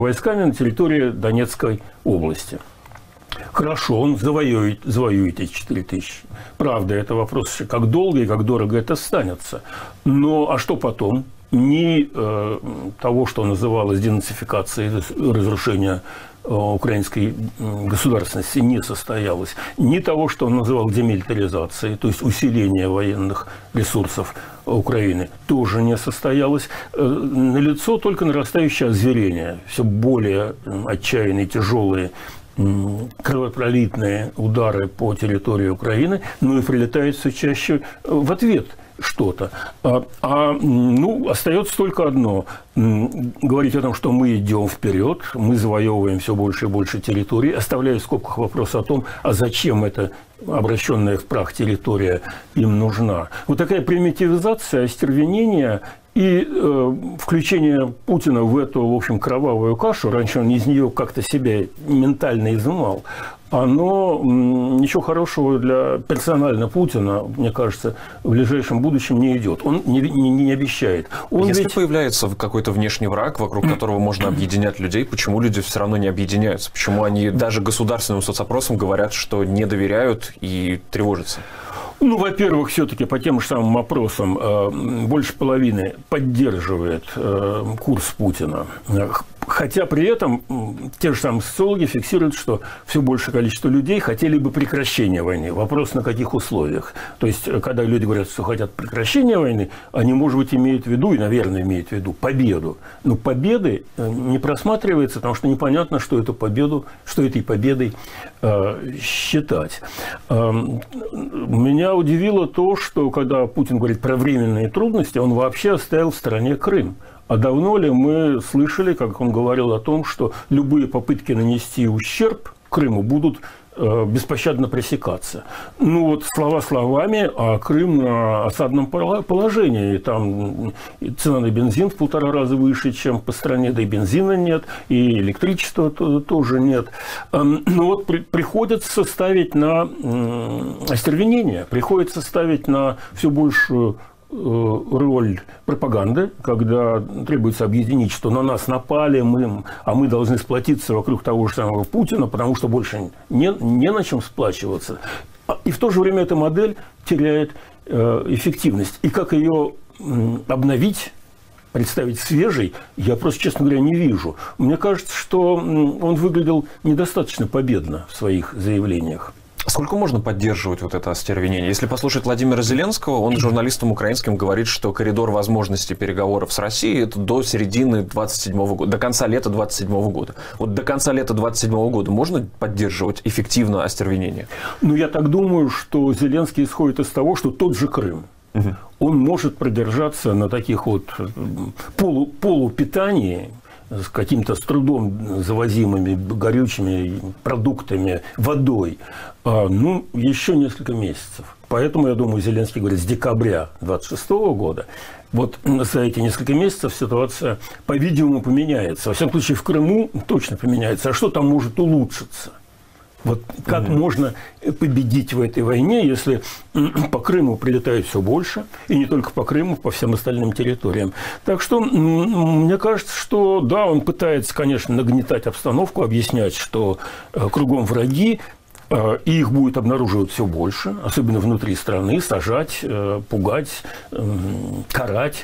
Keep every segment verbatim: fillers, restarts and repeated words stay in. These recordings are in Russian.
войсками на территории Донецкой области. Хорошо, он завоюет, завоюет эти четыре тысячи. Правда, это вопрос, как долго и как дорого это останется. Но а что потом? Ни э, того, что называлось денацификацией, разрушения э, украинской государственности, не состоялось. Ни того, что он называл демилитаризацией, то есть усиление военных ресурсов Украины, тоже не состоялось. Э, налицо только нарастающее озверение, все более отчаянные, тяжелые, кровопролитные удары по территории Украины, ну и прилетает все чаще в ответ что-то. А, а ну, остается только одно. Говорить о том, что мы идем вперед, мы завоевываем все больше и больше территорий, оставляя в скобках вопрос о том, а зачем эта обращенная в прах территория им нужна. Вот такая примитивизация, остервенение и э, включение Путина в эту, в общем, кровавую кашу, раньше он из нее как-то себя ментально изымал, оно ничего хорошего для персонально Путина, мне кажется, в ближайшем будущем не идет. Он не, не, не обещает. Он Если ведь... появляется какой-то внешний враг, вокруг которого можно объединять людей, почему люди все равно не объединяются? Почему они даже государственным соцопросам говорят, что не доверяют и тревожатся? Ну, во-первых, все-таки по тем же самым опросам больше половины поддерживает курс Путина. Хотя при этом те же самые социологи фиксируют, что все большее количество людей хотели бы прекращения войны. Вопрос, на каких условиях. То есть, когда люди говорят, что хотят прекращения войны, они, может быть, имеют в виду, и, наверное, имеют в виду победу. Но победы не просматривается, потому что непонятно, что эту победу, что этой победой э, считать. Э, меня удивило то, что когда Путин говорит про временные трудности, он вообще оставил в стороне Крым. А давно ли мы слышали, как он говорил о том, что любые попытки нанести ущерб Крыму будут э, беспощадно пресекаться? Ну вот слова словами, а Крым на осадном положении. Там цена на бензин в полтора раза выше, чем по стране, да и бензина нет, и электричества тоже нет. Ну вот при, приходится ставить на э, остервенение, приходится ставить на все большую роль пропаганды, когда требуется объединить, что на нас напали, мы, а мы должны сплотиться вокруг того же самого Путина, потому что больше не, не на чем сплачиваться. И в то же время эта модель теряет эффективность. И как ее обновить, представить свежей, я просто, честно говоря, не вижу. Мне кажется, что он выглядел недостаточно победно в своих заявлениях. Сколько можно поддерживать вот это остервенение? Если послушать Владимира Зеленского, он журналистам украинским говорит, что коридор возможностей переговоров с Россией – это до середины двадцать седьмого года, до конца лета двадцать седьмого года. Вот до конца лета двадцать седьмого года можно поддерживать эффективно остервенение? Ну, я так думаю, что Зеленский исходит из того, что тот же Крым, угу. он может продержаться на таких вот полу, полупитании, с каким-то с трудом завозимыми горючими продуктами, водой, ну, еще несколько месяцев. Поэтому, я думаю, Зеленский говорит, с декабря двадцать шестого года, вот за эти несколько месяцев ситуация, по-видимому, поменяется. Во всяком случае, в Крыму точно поменяется. А что там может улучшиться? Вот как mm-hmm. можно победить в этой войне, если по Крыму прилетает все больше, и не только по Крыму, по всем остальным территориям. Так что мне кажется, что да, он пытается, конечно, нагнетать обстановку, объяснять, что кругом враги, и их будет обнаруживать все больше, особенно внутри страны, сажать, пугать, карать.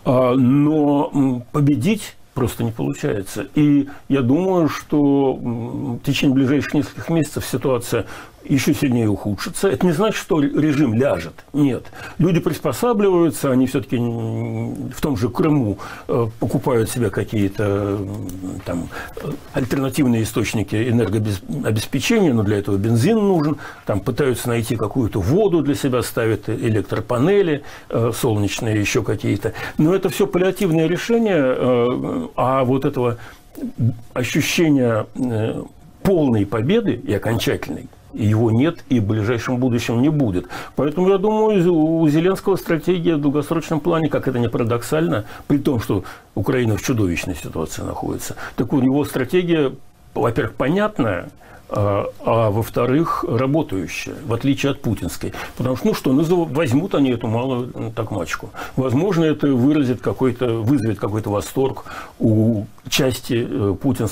Но победить просто не получается. И я думаю, что в течение ближайших нескольких месяцев ситуация еще сильнее ухудшится. Это не значит, что режим ляжет. Нет. Люди приспосабливаются, они все-таки в том же Крыму покупают себе какие-то там альтернативные источники энергообеспечения, но для этого бензин нужен. Там пытаются найти какую-то воду для себя, ставят электропанели солнечные, еще какие-то. Но это все паллиативные решения, а вот этого ощущения полной победы и окончательной его нет и в ближайшем будущем не будет. Поэтому, я думаю, у Зеленского стратегия в долгосрочном плане, как это ни парадоксально, при том, что Украина в чудовищной ситуации находится, так у него стратегия, во-первых, понятная, а, а во-вторых, работающая, в отличие от путинской. Потому что, ну что, назов... возьмут они эту малую такмачку. Возможно, это выразит какой-то, вызовет какой-то восторг у части путинской